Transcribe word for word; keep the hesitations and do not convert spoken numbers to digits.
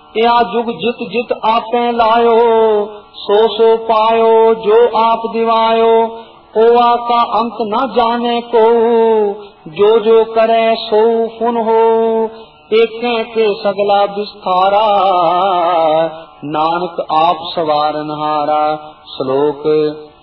या जुग जित जित आपे लायो, सो सो पायो जो आप दिवायो। ओआ का अंत न जाने को, जो जो करे सो फुन हो। एक के सगला विस्तारा, नानक आप सवारनहारा। श्लोक